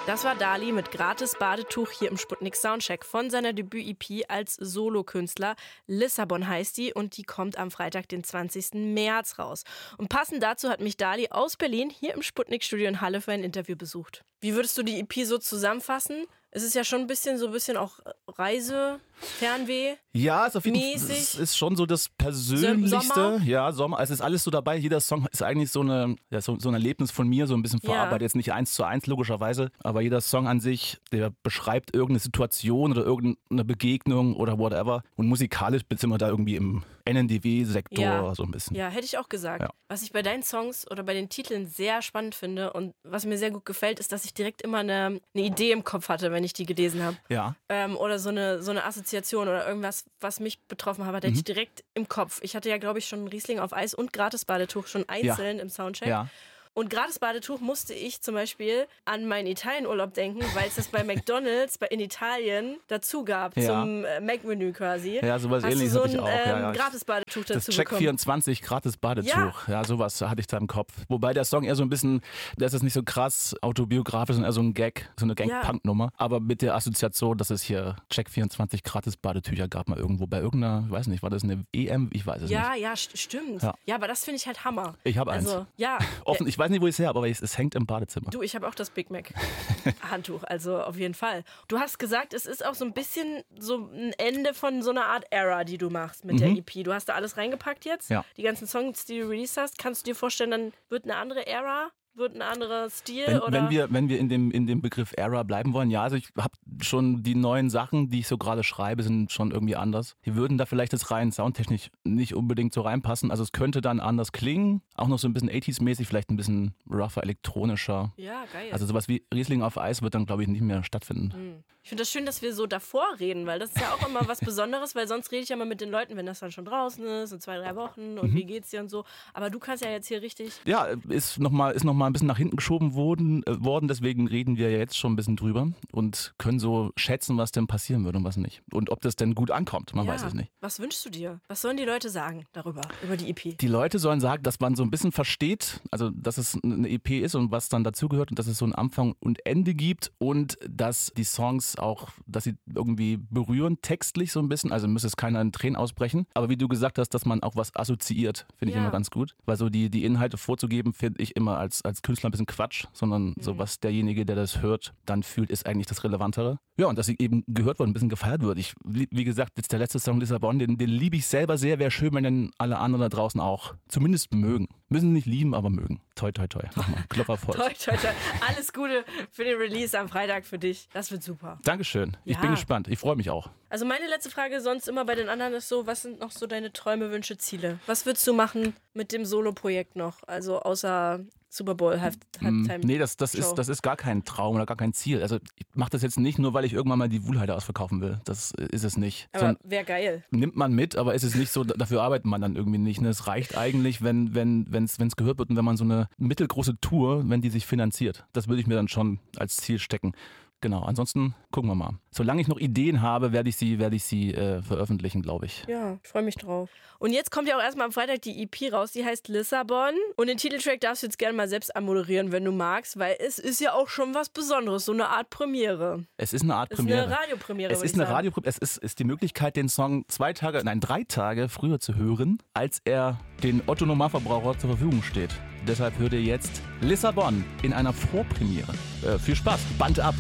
Das war Dali mit Gratis Badetuch hier im Sputnik Soundcheck von seiner Debüt-EP als Solokünstler. Lissabon heißt die und die kommt am Freitag, den 20. März raus. Und passend dazu hat mich Dali aus Berlin hier im Sputnik-Studio in Halle für ein Interview besucht. Wie würdest du die EP so zusammenfassen? Es ist ja schon ein bisschen auch Reise, Fernweh. Ja, es ist schon so das Persönlichste. Sommer? Ja, Sommer. Es ist alles so dabei. Jeder Song ist eigentlich so ein Erlebnis von mir, so ein bisschen verarbeitet. Jetzt nicht 1:1 logischerweise, aber jeder Song an sich, der beschreibt irgendeine Situation oder irgendeine Begegnung oder whatever. Und musikalisch sind wir da irgendwie im NNDW-Sektor so ein bisschen. Ja, hätte ich auch gesagt. Ja. Was ich bei deinen Songs oder bei den Titeln sehr spannend finde und was mir sehr gut gefällt, ist, dass ich direkt immer eine Idee im Kopf hatte, wenn ich die gelesen habe. Ja. Oder so eine Assoziation oder irgendwas, was mich betroffen hat, hatte ich direkt im Kopf. Ich hatte ja, glaube ich, schon Riesling auf Eis und Gratis-Badetuch schon einzeln im Soundcheck. Ja. Und Gratis-Badetuch musste ich zum Beispiel an meinen Italienurlaub denken, weil es das bei McDonald's in Italien dazu gab, zum Mac-Menü quasi. Ja, sowas ähnliches hatte ich auch. Gratis-Badetuch dazu das Check bekommen. 24 Gratis-Badetuch. Ja, sowas hatte ich da im Kopf. Wobei der Song eher so ein bisschen, der ist nicht so krass autobiografisch, sondern eher so ein Gag, so eine Gang-Punk-Nummer. Aber mit der Assoziation, dass es hier Check 24 Gratis-Badetücher gab mal irgendwo bei irgendeiner, ich weiß nicht, war das eine EM? Ich weiß es nicht. Ja, stimmt. Ja, aber das finde ich halt Hammer. Ich habe eins. Ja. Ich weiß nicht, wo ich es her habe, aber es hängt im Badezimmer. Du, ich habe auch das Big Mac Handtuch, also auf jeden Fall. Du hast gesagt, es ist auch so ein bisschen so ein Ende von so einer Art Era, die du machst mit der EP. Du hast da alles reingepackt jetzt, die ganzen Songs, die du released hast. Kannst du dir vorstellen, dann wird eine andere Era? Wird ein anderer Stil? Wenn wir in dem Begriff Era bleiben wollen, ja, also ich habe schon die neuen Sachen, die ich so gerade schreibe, sind schon irgendwie anders. Die würden da vielleicht jetzt rein soundtechnisch nicht unbedingt so reinpassen. Also es könnte dann anders klingen, auch noch so ein bisschen 80s-mäßig, vielleicht ein bisschen rougher, elektronischer. Ja, geil. Also sowas wie Riesling auf Eis wird dann, glaube ich, nicht mehr stattfinden. Ich finde das schön, dass wir so davor reden, weil das ist ja auch immer was Besonderes, weil sonst rede ich ja mal mit den Leuten, wenn das dann schon draußen ist, in 2-3 Wochen und wie geht's dir und so. Aber du kannst ja jetzt hier richtig... Ja, ist noch mal ein bisschen nach hinten geschoben worden, deswegen reden wir ja jetzt schon ein bisschen drüber und können so schätzen, was denn passieren würde und was nicht. Und ob das denn gut ankommt, man weiß es nicht. Was wünschst du dir? Was sollen die Leute sagen darüber, über die EP? Die Leute sollen sagen, dass man so ein bisschen versteht, also dass es eine EP ist und was dann dazugehört und dass es so einen Anfang und Ende gibt und dass die Songs auch, dass sie irgendwie berühren, textlich so ein bisschen, also müsste es keiner in Tränen ausbrechen, aber wie du gesagt hast, dass man auch was assoziiert, finde ich immer ganz gut, weil so die Inhalte vorzugeben, finde ich immer als Künstler ein bisschen Quatsch, sondern so was derjenige, der das hört, dann fühlt, ist eigentlich das Relevantere. Ja, und dass sie eben gehört wird, ein bisschen gefeiert wird. Wie gesagt, jetzt der letzte Song Lissabon, den liebe ich selber sehr. Wäre schön, wenn den alle anderen da draußen auch zumindest mögen. Müssen nicht lieben, aber mögen. Toi, toi, toi. Nochmal, Klopfer voll. Toi, toi, toi. Alles Gute für den Release am Freitag für dich. Das wird super. Dankeschön. Ich bin gespannt. Ich freue mich auch. Also meine letzte Frage sonst immer bei den anderen ist so, was sind noch so deine Träume, Wünsche, Ziele? Was würdest du machen mit dem Solo-Projekt noch? Also außer Super Bowl Halftime. Nee, das ist gar kein Traum oder gar kein Ziel. Also ich mache das jetzt nicht nur, weil ich irgendwann mal die Wuhlheide ausverkaufen will. Das ist es nicht. Aber wäre geil. Nimmt man mit, aber ist es nicht so, dafür arbeitet man dann irgendwie nicht. Es reicht eigentlich, wenn es gehört wird und wenn man so eine mittelgroße Tour, wenn die sich finanziert. Das würde ich mir dann schon als Ziel stecken. Genau, ansonsten gucken wir mal. Solange ich noch Ideen habe, werde ich sie veröffentlichen, glaube ich. Ja, ich freue mich drauf. Und jetzt kommt ja auch erstmal am Freitag die EP raus, die heißt Lissabon. Und den Titeltrack darfst du jetzt gerne mal selbst anmoderieren, wenn du magst, weil es ist ja auch schon was Besonderes, so eine Art Premiere. Es ist eine Art Premiere. Es ist eine Radiopremiere, Es ist eine Radiopremiere. Es ist die Möglichkeit, den Song 3 Tage früher zu hören, als er den Otto-Normalverbraucher zur Verfügung steht. Deshalb hört ihr jetzt Lissabon in einer Vorpremiere. Viel Spaß, Band ab!